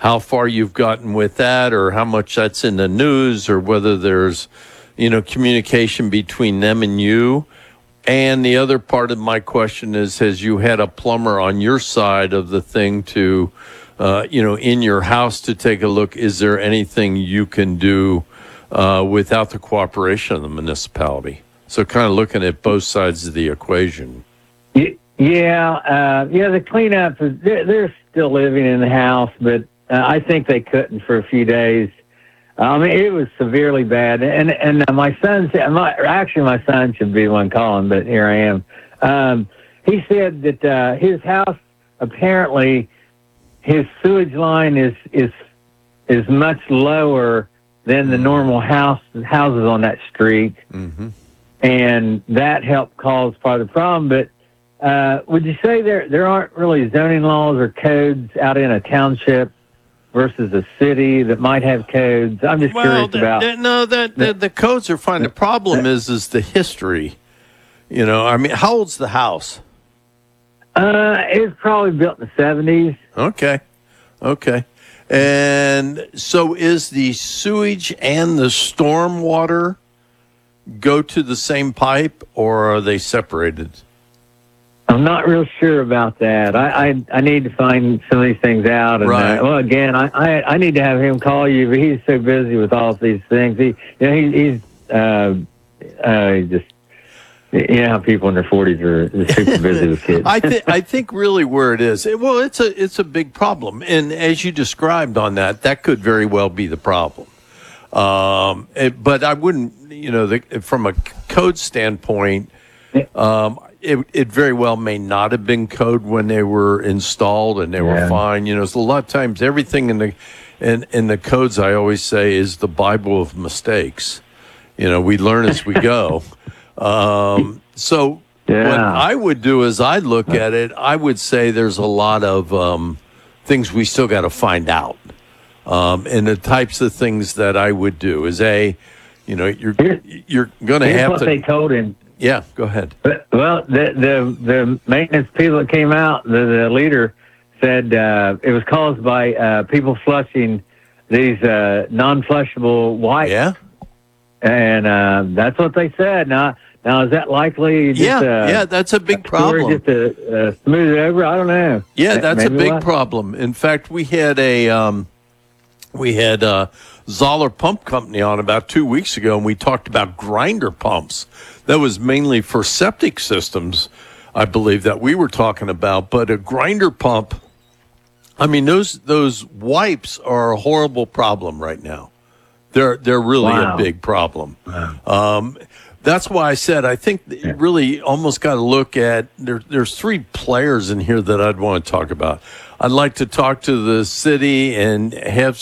how far you've gotten with that, or how much that's in the news, or whether there's, communication between them and you. And the other part of my question is, has you had a plumber on your side of the thing to, in your house to take a look? Is there anything you can do without the cooperation of the municipality? So kind of looking at both sides of the equation. The cleanup, they're still living in the house, but I think they couldn't for a few days. It was severely bad. And my son should be the one calling, but here I am. He said that his house, apparently, his sewage line is much lower than the normal houses on that street. Mm-hmm. And that helped cause part of the problem. But would you say there aren't really zoning laws or codes out in a township versus a city that might have codes? I'm just curious about. The codes are fine. The problem is the history. How old's the house? It's probably built in the 70s. Okay. And so is the sewage and the storm water go to the same pipe, or are they separated? I'm not real sure about that. I need to find some of these things out. And, right. Again, I need to have him call you, but he's so busy with all of these things. He's just, how people in their 40s are super busy with kids. I think really where it is, it's a big problem. And as you described on that could very well be the problem. But I wouldn't, from a code standpoint, it very well may not have been code when they were installed and they were fine. So a lot of times everything in the codes, I always say, is the Bible of mistakes. We learn as we go. What I would do is I'd look at it. I would say there's a lot of things we still got to find out. And the types of things that I would do is you're going to have to. What they told him. Yeah, go ahead. Well, the maintenance people that came out, the leader said it was caused by people flushing these non-flushable wipes. Yeah. And that's what they said. Now is that likely? That's a big problem. Just to smooth it over? I don't know. Yeah, that's a big problem. In fact, we had Zoller Pump Company on about 2 weeks ago, and we talked about grinder pumps. That was mainly for septic systems, I believe, that we were talking about. But a grinder pump, those wipes are a horrible problem right now. They're really a big problem. Wow. That's why I said I think you really almost got to look at there's three players in here that I'd want to talk about. I'd like to talk to the city and have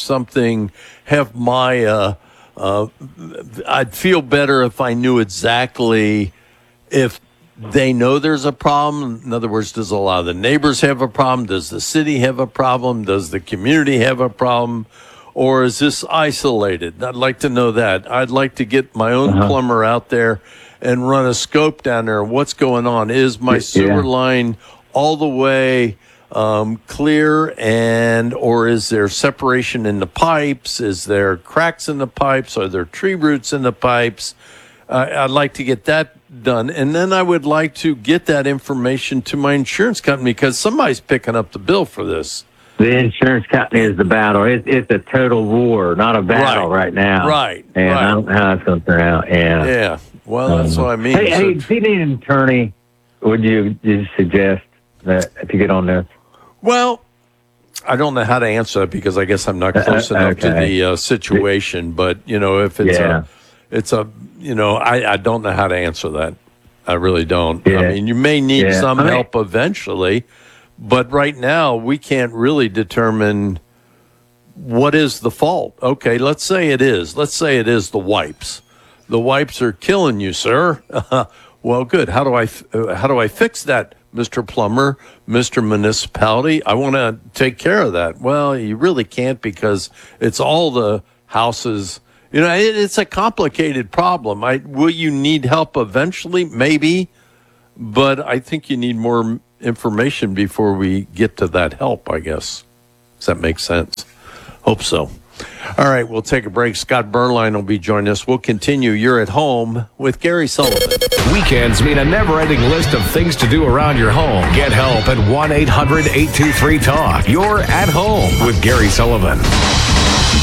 my I'd feel better if I knew exactly if they know there's a problem. In other words, does a lot of the neighbors have a problem? Does the city have a problem? Does the community have a problem? Or is this isolated? I'd like to know that. I'd like to get my own plumber out there and run a scope down there. What's going on? Is my sewer line all the way clear, or is there separation in the pipes? Is there cracks in the pipes? Are there tree roots in the pipes? I'd like to get that done. And then I would like to get that information to my insurance company because somebody's picking up the bill for this. The insurance company is the battle. It's a total war, not a battle right now. Right. And I don't know how it's going to turn out. Yeah. Yeah. Well, that's what I mean. Hey, if you need an attorney, would you suggest that to get on this? Well, I don't know how to answer that because I guess I'm not close enough to the situation. But, if it's I don't know how to answer that. I really don't. Yeah. You may need some help eventually. But right now, we can't really determine what is the fault. Okay, let's say it is. Let's say it is the wipes. The wipes are killing you, sir. Well, good. How do I fix that, Mr. Plumber, Mr. Municipality? I want to take care of that. Well, you really can't because it's all the houses. It's a complicated problem. Will you need help eventually? Maybe. But I think you need more information before we get to that help, I guess. Does that make sense? Hope so. All right, we'll take a break. Scott Berline will be joining us. We'll continue. You're at home with Gary Sullivan. Weekends mean a never-ending list of things to do around your home. Get help at 1-800-823-TALK. You're at home with Gary Sullivan.